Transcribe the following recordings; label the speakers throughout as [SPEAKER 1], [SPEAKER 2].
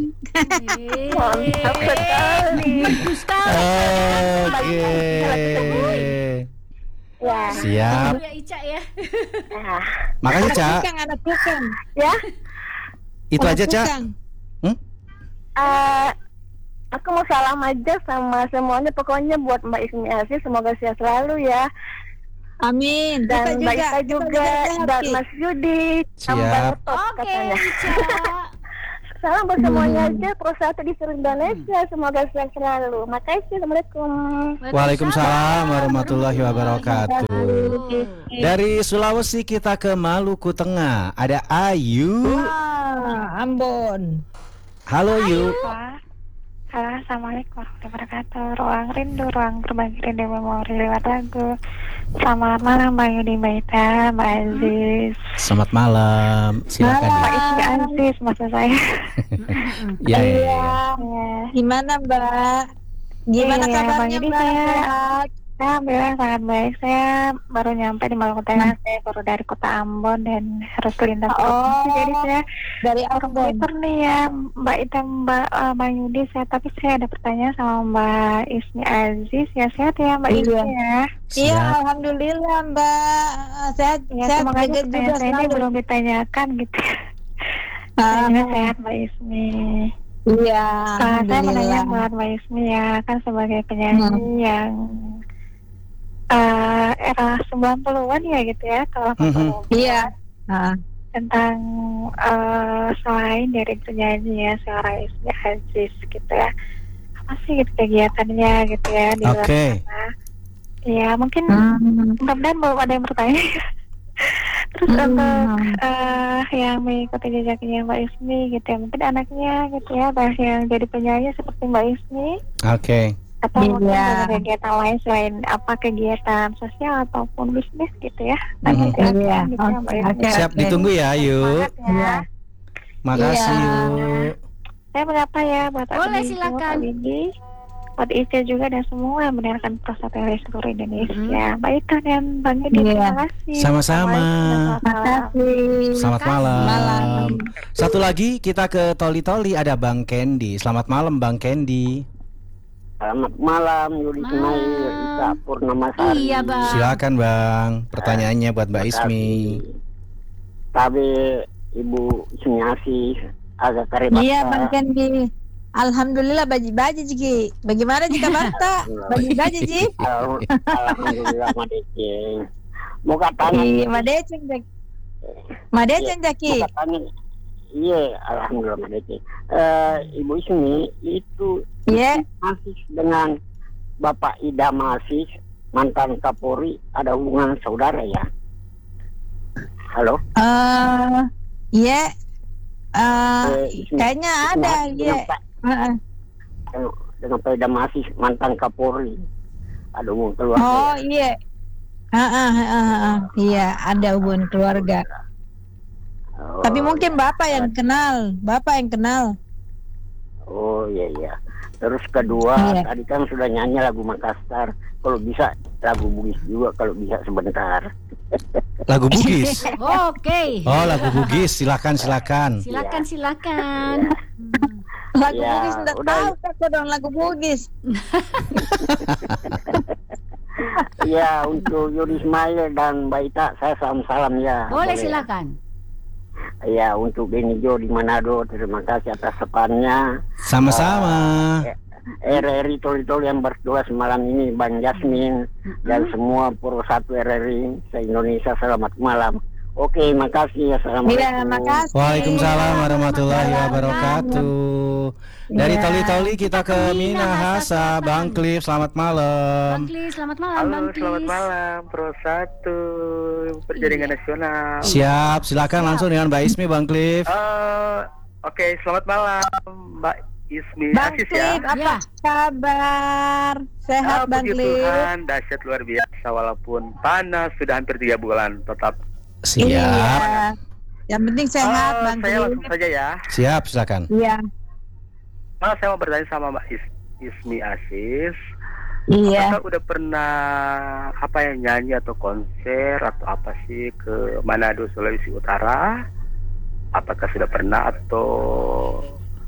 [SPEAKER 1] Mantap sekali.
[SPEAKER 2] Bagus sekali.
[SPEAKER 3] Oke.
[SPEAKER 1] Ya.
[SPEAKER 3] Siap.
[SPEAKER 2] Ya Ica ya.
[SPEAKER 1] Nah,
[SPEAKER 3] Makasih, Ca.
[SPEAKER 4] Anak tukang.
[SPEAKER 1] ya.
[SPEAKER 3] Itu aja, Ca.
[SPEAKER 1] Aku mau salam aja sama semuanya, pokoknya buat Mbak Ismi Asih, semoga sehat selalu ya.
[SPEAKER 4] Amin.
[SPEAKER 1] Dan
[SPEAKER 4] Kita
[SPEAKER 1] Mbak Ita juga, dan
[SPEAKER 4] Mas.
[SPEAKER 1] Mas Yudi,
[SPEAKER 3] Siap.
[SPEAKER 1] tambah top
[SPEAKER 2] Oke,
[SPEAKER 1] katanya.
[SPEAKER 2] Ica.
[SPEAKER 1] Salam buat semuanya aja, Pro 1 di seluruh Indonesia, semoga sehat selalu. Makasih, Assalamualaikum.
[SPEAKER 3] Waalaikumsalam warahmatullahi wabarakatuh.
[SPEAKER 2] Wabarakatuh.
[SPEAKER 3] Dari Sulawesi kita ke Maluku Tengah. Ada Ayu.
[SPEAKER 4] Ambon.
[SPEAKER 3] Halo, Yu.
[SPEAKER 1] Halo, Assalamualaikum warahmatullahi wabarakatuh. Ruang rindu, ruang berbagi rindu memori lewat lagu. Selamat malam Mbak Yudi, Mbak Ita, Mbak Aziz.
[SPEAKER 3] Selamat malam. Silakan.
[SPEAKER 1] Mbak Ismi Aziz maksud saya.
[SPEAKER 3] Ya, ya, ya.
[SPEAKER 1] Ya.
[SPEAKER 4] Gimana Mbak? Gimana
[SPEAKER 1] Iya,
[SPEAKER 4] kabarnya
[SPEAKER 1] Bang Yudi,
[SPEAKER 4] Mbak?
[SPEAKER 1] saya-
[SPEAKER 4] Sehat?
[SPEAKER 1] Alhamdulillah sangat baik. Saya baru nyampe di Maluku Tengah. Saya baru dari kota Ambon dan harus lintas provinsi. Jadi saya
[SPEAKER 4] Dari
[SPEAKER 1] orang
[SPEAKER 4] Ambon.
[SPEAKER 1] Twitter nih ya, Mbak Ita, Bang Yudi. Tapi saya ada pertanyaan sama Mbak Ismi Aziz. Ya sehat ya Mbak
[SPEAKER 4] Iya.
[SPEAKER 1] Ismi ya.
[SPEAKER 4] Iya,
[SPEAKER 3] Siap.
[SPEAKER 4] alhamdulillah Mbak. Sehat,
[SPEAKER 1] Ya
[SPEAKER 4] sehat
[SPEAKER 1] semoga aja
[SPEAKER 4] juga
[SPEAKER 1] pertanyaan saya ini
[SPEAKER 4] selalu.
[SPEAKER 1] belum ditanyakan gitu.
[SPEAKER 4] Ah,
[SPEAKER 1] Semoga sehat Mbak Ismi.
[SPEAKER 4] Iya,
[SPEAKER 1] Saya menanya
[SPEAKER 4] alhamdulillah.
[SPEAKER 1] buat Mbak Ismi ya, kan sebagai penyanyi yang era 90-an ya gitu ya, kalau 80-an.
[SPEAKER 4] Iya. Ah,
[SPEAKER 1] Tentang selain dari penyanyi ya, seorang Ismi Aziz gitu ya, apa sih gitu kegiatannya gitu ya di luar
[SPEAKER 3] Oke.
[SPEAKER 1] sana. Ya mungkin
[SPEAKER 4] Hmm.
[SPEAKER 1] mudah-mudahan belum ada yang bertanya. Terus untuk yang mengikuti jejaknya Mbak Ismi gitu ya, mungkin anaknya gitu ya, bahas yang jadi penyanyi seperti Mbak Ismi,
[SPEAKER 3] Oke.
[SPEAKER 1] atau mungkin
[SPEAKER 4] Iya.
[SPEAKER 1] ada kegiatan lain selain apa kegiatan sosial ataupun bisnis gitu ya.
[SPEAKER 3] Mhm.
[SPEAKER 1] Silakan
[SPEAKER 4] Iya.
[SPEAKER 1] gitu ya, Mbak Ismi.
[SPEAKER 4] Oke.
[SPEAKER 3] Siap, ditunggu ya, Ayu.
[SPEAKER 1] Semangat ya.
[SPEAKER 4] Iya.
[SPEAKER 3] Makasih,
[SPEAKER 4] Iya.
[SPEAKER 3] Yu.
[SPEAKER 1] Saya berapa ya buat
[SPEAKER 2] Boleh,
[SPEAKER 1] Abi,
[SPEAKER 2] silakan.
[SPEAKER 1] Pak Widi, buat Ica juga dan semua yang mendengarkan proses dari seluruh Indonesia. Mbak Ita dan Bang Yudi,
[SPEAKER 4] Iya.
[SPEAKER 1] terima kasih.
[SPEAKER 3] Sama-sama.
[SPEAKER 1] Assalamualaikum.
[SPEAKER 4] Makasih.
[SPEAKER 3] Selamat malam.
[SPEAKER 4] Malam.
[SPEAKER 3] Satu lagi kita ke Toli-Toli, ada Bang Kendi. Selamat malam, Bang Kendi.
[SPEAKER 5] Selamat malam, Yudi
[SPEAKER 2] Malam.
[SPEAKER 5] Ismail, Ika Purnamasari.
[SPEAKER 2] Iya, Bang.
[SPEAKER 3] Silakan, Bang. Pertanyaannya buat Mbak Ismi.
[SPEAKER 5] Tapi Ibu Ismi Asih agak karibata.
[SPEAKER 4] Iya, Bang Kendi. Alhamdulillah baji-baji Ji. Bagaimana jika Banta? Baji-baji Ji.
[SPEAKER 5] Alhamdulillah Madece. Mau katanya.
[SPEAKER 4] Iya, Madeceng Jaki. Madeceng Jaki.
[SPEAKER 5] Mau katanya. Iya, alhamdulillah Madece. Ibu Ismi itu
[SPEAKER 4] Iya.
[SPEAKER 5] masih dengan Bapak Idam Asih, mantan Kapolri, ada hubungan saudara ya? Halo?
[SPEAKER 4] Iya.
[SPEAKER 5] Ismi-
[SPEAKER 4] Kayaknya ada,
[SPEAKER 5] Ismi
[SPEAKER 4] iya.
[SPEAKER 5] dengan Pak- dengan Pak Idam Asih, mantan Kapolri, ada hubungan keluarga.
[SPEAKER 4] Oh,
[SPEAKER 5] ya?
[SPEAKER 4] iya. Iya, ada hubungan keluarga.
[SPEAKER 5] Oh,
[SPEAKER 4] Tapi mungkin Bapak yang kenal.
[SPEAKER 5] Oh iya. Terus kedua,
[SPEAKER 4] Iya.
[SPEAKER 5] tadi kan sudah nyanyi lagu Makassar. Kalau bisa lagu Bugis juga, kalau bisa sebentar.
[SPEAKER 3] Lagu Bugis.
[SPEAKER 2] Oke.
[SPEAKER 3] Oh, lagu Bugis. Silakan.
[SPEAKER 2] Silakan.
[SPEAKER 4] Lagu
[SPEAKER 5] Iya,
[SPEAKER 4] Bugis enggak
[SPEAKER 5] udah.
[SPEAKER 4] tahu aku dong lagu Bugis.
[SPEAKER 5] Iya, untuk Yudi Ismail dan Mbak Ita, saya salam ya.
[SPEAKER 2] Boleh, silakan.
[SPEAKER 5] Iya, untuk Beni Jo di Manado, terima kasih atas sepannya.
[SPEAKER 3] Sama-sama.
[SPEAKER 5] RRI Tol-Tol yang berdua semalam ini, Bang Jasmin dan semua Pro 1 RRI se-Indonesia, selamat malam. Oke, makasih. Assalamualaikum.
[SPEAKER 4] Iya, makasih.
[SPEAKER 3] Waalaikumsalam warahmatullahi wabarakatuh. Dari
[SPEAKER 4] Iya.
[SPEAKER 3] Toli-Toli kita ke Minahasa, Bang Cliff. Selamat
[SPEAKER 2] Bang
[SPEAKER 3] malam.
[SPEAKER 2] Klis, selamat malam,
[SPEAKER 6] Halo,
[SPEAKER 2] Bang Klis.
[SPEAKER 6] selamat malam, Pro 1 Perjaringan
[SPEAKER 2] Iya.
[SPEAKER 6] Nasional.
[SPEAKER 3] Siap, silakan langsung dengan Mbak Ismi, Bang Cliff.
[SPEAKER 6] Oke, selamat malam, Mbak Ismi
[SPEAKER 4] Bang
[SPEAKER 6] Aziz ya.
[SPEAKER 4] Cliff, apa kabar? Sehat Bang
[SPEAKER 6] Puji
[SPEAKER 4] Cliff?
[SPEAKER 6] Tuhan, dahsyat luar biasa walaupun panas sudah hampir 3 bulan tetap.
[SPEAKER 3] Siap.
[SPEAKER 4] Iya. Yang penting sehat Bang
[SPEAKER 6] Saya
[SPEAKER 4] Cliff.
[SPEAKER 6] langsung saja ya.
[SPEAKER 3] Siap, silakan.
[SPEAKER 4] Iya.
[SPEAKER 6] Saya mau bertanya sama Mbak Ismi Aziz.
[SPEAKER 4] Iya.
[SPEAKER 6] Apakah udah pernah nyanyi atau konser atau apa sih ke Manado, Sulawesi Utara? Apakah sudah pernah atau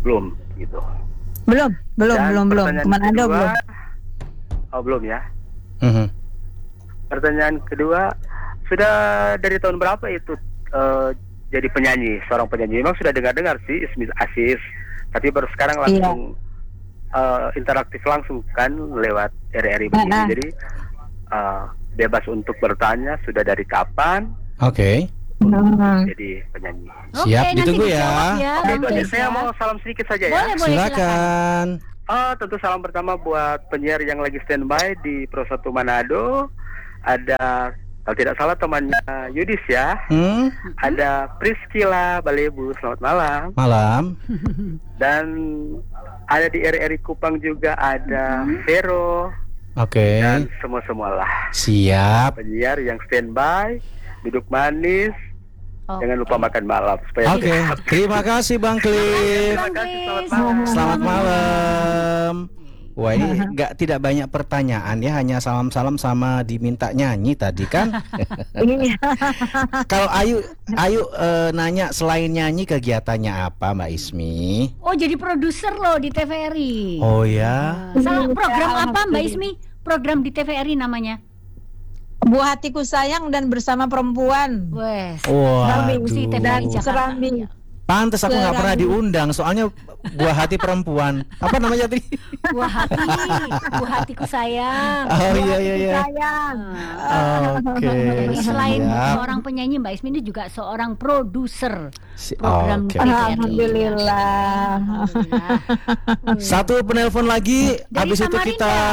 [SPEAKER 6] belum gitu.
[SPEAKER 4] Belum.
[SPEAKER 6] Dan pertanyaan
[SPEAKER 4] Manado
[SPEAKER 6] kedua,
[SPEAKER 4] belum.
[SPEAKER 6] Oh, belum ya.
[SPEAKER 3] Mhm.
[SPEAKER 6] Pertanyaan kedua, sudah dari tahun berapa itu jadi penyanyi, seorang penyanyi? Memang sudah dengar sih Ismi Aziz, tapi baru sekarang langsung interaktif langsung kan lewat RRI begini. Jadi bebas untuk bertanya sudah dari kapan
[SPEAKER 3] Oke.
[SPEAKER 6] jadi penyanyi.
[SPEAKER 3] Siap,
[SPEAKER 2] nanti
[SPEAKER 3] ditunggu ya.
[SPEAKER 2] dijawab ya.
[SPEAKER 6] Oke,
[SPEAKER 2] Bang
[SPEAKER 6] itu aja.
[SPEAKER 2] Chris
[SPEAKER 6] Saya
[SPEAKER 2] ya.
[SPEAKER 6] mau salam sedikit saja ya.
[SPEAKER 2] Boleh,
[SPEAKER 3] Silakan.
[SPEAKER 6] Tentu salam pertama buat penyiar yang lagi standby di Pro 1 Manado. Ada, kalau tidak salah temannya Yudis ya. Ada Priscila Balebu, selamat malam.
[SPEAKER 3] Malam.
[SPEAKER 6] Dan ada di RRI Kupang juga ada Vero
[SPEAKER 3] Oke.
[SPEAKER 6] dan semua-semualah
[SPEAKER 3] Siap.
[SPEAKER 6] penyiar yang standby, duduk manis, jangan lupa makan malam supaya
[SPEAKER 3] Oke.
[SPEAKER 6] sehat.
[SPEAKER 3] Terima kasih Bang Cliff.
[SPEAKER 6] Terima kasih, selamat malam.
[SPEAKER 3] Selamat malam. Wah, ini tidak banyak pertanyaan ya, hanya salam-salam sama diminta nyanyi tadi kan. Kalau Ayu nanya selain nyanyi kegiatannya apa Mbak Ismi?
[SPEAKER 2] Oh, jadi produser loh di TVRI.
[SPEAKER 3] Oh ya.
[SPEAKER 2] Salah, program apa Mbak Ismi? Program di TVRI namanya.
[SPEAKER 4] Buah hatiku sayang dan bersama perempuan.
[SPEAKER 2] Wes.
[SPEAKER 3] Waduh.
[SPEAKER 2] Si TVRI Jakarta.
[SPEAKER 4] Serambi.
[SPEAKER 3] Pantes aku nggak pernah diundang, soalnya buah hati perempuan. Apa namanya tadi?
[SPEAKER 2] Buah hatiku sayang.
[SPEAKER 3] Oh iya.
[SPEAKER 4] Sayang.
[SPEAKER 3] Oke.
[SPEAKER 2] Jadi selain
[SPEAKER 3] siap.
[SPEAKER 2] seorang penyanyi, Mbak Ismi ini juga seorang produser
[SPEAKER 3] Si-
[SPEAKER 2] program
[SPEAKER 3] oke.
[SPEAKER 2] TVRI.
[SPEAKER 4] Alhamdulillah.
[SPEAKER 2] Alhamdulillah.
[SPEAKER 3] Satu penelpon lagi,
[SPEAKER 2] Dari
[SPEAKER 3] habis itu
[SPEAKER 2] Samarinda.
[SPEAKER 3] kita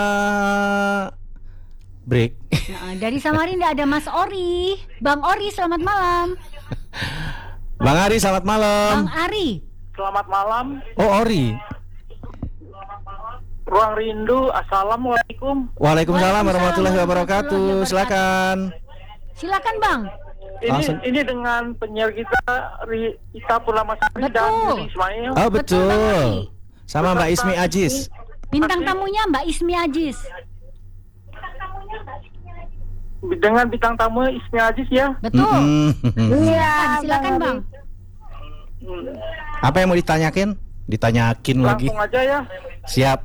[SPEAKER 3] break.
[SPEAKER 2] Nah, dari Samarinda ada Mas Ori. Bang Ori, selamat malam.
[SPEAKER 3] Bang Ari, selamat malam.
[SPEAKER 2] Bang Ari.
[SPEAKER 7] Selamat malam,
[SPEAKER 3] Oh, Ori.
[SPEAKER 7] Ruang Rindu. Assalamualaikum.
[SPEAKER 3] Waalaikumsalam warahmatullahi wabarakatuh. Silakan.
[SPEAKER 2] Silakan, Bang.
[SPEAKER 3] Langsung.
[SPEAKER 7] Ini dengan penyiar kita Ita Purnamasari dan
[SPEAKER 2] Betul.
[SPEAKER 7] Yudi Ismail.
[SPEAKER 3] Oh,
[SPEAKER 2] Bang
[SPEAKER 3] betul.
[SPEAKER 2] Ari.
[SPEAKER 3] Sama Mbak Ismi Ajis.
[SPEAKER 2] Bintang tamunya Mbak Ismi Ajis.
[SPEAKER 7] Dengan bintang tamu Ismi Aziz ya.
[SPEAKER 2] Betul.
[SPEAKER 4] Iya.
[SPEAKER 2] Silakan, Bang.
[SPEAKER 3] Apa yang mau ditanyakin? Ditanyakin lagi.
[SPEAKER 7] Langsung aja ya.
[SPEAKER 3] Siap.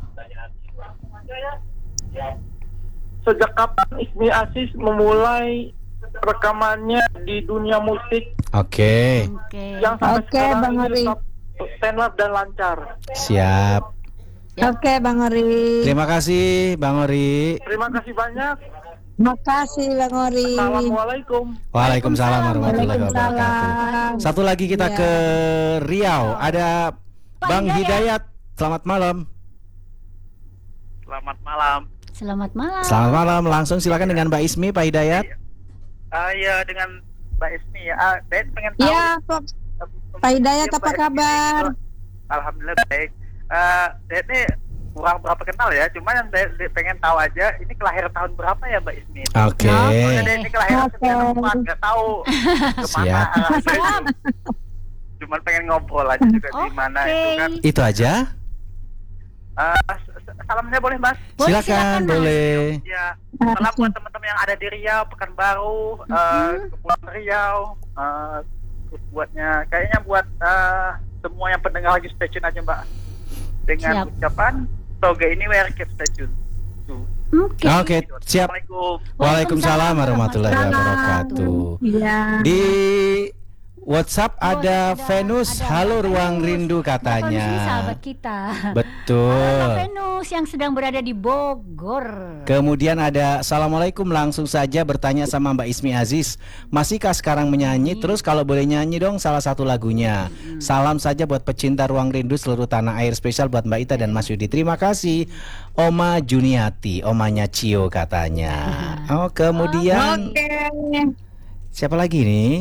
[SPEAKER 7] Sejak kapan Ismi Aziz memulai rekamannya di dunia musik
[SPEAKER 3] Oke.
[SPEAKER 2] Oke.
[SPEAKER 7] yang sampai
[SPEAKER 4] Oke,
[SPEAKER 7] sekarang
[SPEAKER 4] Bang
[SPEAKER 7] ini
[SPEAKER 4] Ari.
[SPEAKER 7] tetap stand up dan lancar?
[SPEAKER 3] Siap.
[SPEAKER 4] Oke, Bang Ori.
[SPEAKER 3] Terima kasih Bang Ori.
[SPEAKER 7] Terima kasih banyak.
[SPEAKER 4] Makasih Bang Ori.
[SPEAKER 7] Assalamualaikum.
[SPEAKER 3] Waalaikumsalam warahmatullahi wabarakatuh.
[SPEAKER 4] Waalaikumsalam.
[SPEAKER 3] Satu lagi kita
[SPEAKER 4] Ya.
[SPEAKER 3] ke Riau. Ada
[SPEAKER 2] Pak
[SPEAKER 3] Bang
[SPEAKER 2] Hidayat.
[SPEAKER 3] Hidayat. Selamat malam.
[SPEAKER 6] Selamat malam.
[SPEAKER 2] Selamat malam.
[SPEAKER 3] Selamat malam. Langsung silakan dengan Mbak Ismi, Pak Hidayat.
[SPEAKER 6] Ya dengan Mbak Ismi ya. Saya pengen tahu.
[SPEAKER 4] Iya, Pak Hidayat, apa kabar?
[SPEAKER 6] Alhamdulillah baik. Saya ini kurang berapa kenal ya, cuman yang saya pengen tahu aja ini kelahiran tahun berapa ya Mbak Ismi?
[SPEAKER 3] Oke.
[SPEAKER 6] Soalnya dia ini kelahiran
[SPEAKER 4] Oke.
[SPEAKER 6] 94, nggak tahu kemana
[SPEAKER 3] Siap.
[SPEAKER 6] arahnya. Cuman pengen ngobrol aja juga di mana itu kan.
[SPEAKER 3] Itu aja.
[SPEAKER 6] Salamnya boleh Mas?
[SPEAKER 2] Boleh,
[SPEAKER 3] Silakan,
[SPEAKER 2] Mas.
[SPEAKER 3] boleh.
[SPEAKER 6] Ya, salam buat teman-teman yang ada di Riau, Pekanbaru, Kepulauan Riau. Terus buatnya, kayaknya buat semua yang pendengar lagi stay tune aja Mbak. Dengan
[SPEAKER 2] Siap.
[SPEAKER 6] ucapan Toga ini keep stay tune.
[SPEAKER 2] Oke.
[SPEAKER 3] Oke, siap.
[SPEAKER 6] Assalamualaikum.
[SPEAKER 3] Waalaikumsalam warahmatullahi wabarakatuh.
[SPEAKER 4] Iya.
[SPEAKER 3] Di WhatsApp ada
[SPEAKER 2] ada-
[SPEAKER 3] Venus.
[SPEAKER 2] ada
[SPEAKER 3] Halo
[SPEAKER 2] Venus.
[SPEAKER 3] Ruang Rindu
[SPEAKER 2] Venus ini
[SPEAKER 3] katanya.
[SPEAKER 2] sahabat kita. Halo
[SPEAKER 3] Betul.
[SPEAKER 2] Venus yang sedang berada di Bogor.
[SPEAKER 3] Kemudian ada Assalamualaikum, langsung saja bertanya sama Mbak Ismi Aziz, masihkah sekarang menyanyi? Terus kalau boleh nyanyi dong salah satu lagunya. Salam saja buat pecinta Ruang Rindu seluruh tanah air, spesial buat Mbak Ita dan Mas Yudi. Terima kasih. Oma Juniati, omanya Cio katanya. Oh, kemudian
[SPEAKER 4] Oke.
[SPEAKER 3] siapa lagi nih?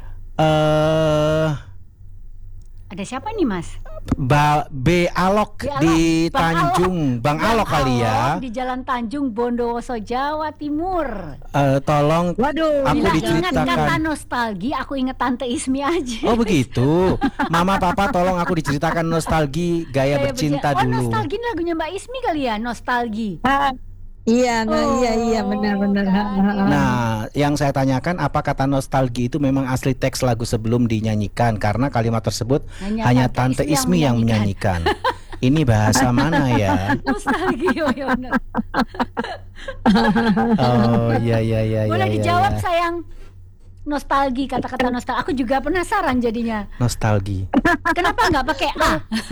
[SPEAKER 2] Ada siapa nih Mas?
[SPEAKER 3] B Alok
[SPEAKER 2] B. Alok.
[SPEAKER 3] di
[SPEAKER 2] Bang
[SPEAKER 3] Tanjung, Bang Alok kali ya.
[SPEAKER 2] Alok di Jalan Tanjung Bondowoso, Jawa Timur.
[SPEAKER 3] Tolong
[SPEAKER 4] Waduh.
[SPEAKER 3] aku
[SPEAKER 2] Bila ingat kata
[SPEAKER 3] diceritakan.
[SPEAKER 2] nostalgia, aku ingat Tante Ismi aja.
[SPEAKER 3] Oh begitu. Mama papa tolong aku diceritakan nostalgi gaya bercinta
[SPEAKER 2] Oh,
[SPEAKER 3] dulu.
[SPEAKER 2] nostalgia ini lagunya Mbak Ismi kali ya, nostalgia.
[SPEAKER 4] Ah, Iya, nah, iya benar-benar.
[SPEAKER 3] Nah, yang saya tanyakan apa kata nostalgia itu memang asli teks lagu sebelum dinyanyikan, karena kalimat tersebut hanya Tante Ismi yang menyanyikan. Ini bahasa mana ya?
[SPEAKER 2] Nostalgia Yono.
[SPEAKER 3] Oh iya.
[SPEAKER 2] Boleh dijawab
[SPEAKER 3] ya.
[SPEAKER 2] sayang. Nostalgia, kata-kata nostalgia. Aku juga penasaran jadinya.
[SPEAKER 3] Nostalgia.
[SPEAKER 2] Kenapa nggak pakai A?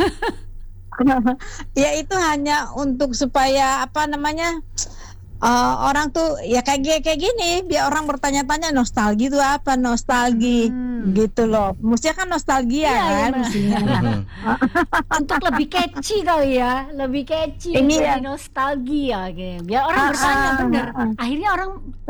[SPEAKER 4] Ya itu hanya untuk supaya apa namanya orang tuh ya kayak gini biar orang bertanya-tanya nostalgia itu apa gitu loh. Mestinya kan nostalgia
[SPEAKER 2] Iya,
[SPEAKER 4] kan
[SPEAKER 2] iya,
[SPEAKER 4] mestinya.
[SPEAKER 2] Untuk lebih catchy kali ya, lebih catchy
[SPEAKER 4] Ini
[SPEAKER 2] jadi
[SPEAKER 4] ya.
[SPEAKER 2] nostalgia gitu. Biar orang bertanya bener. Akhirnya orang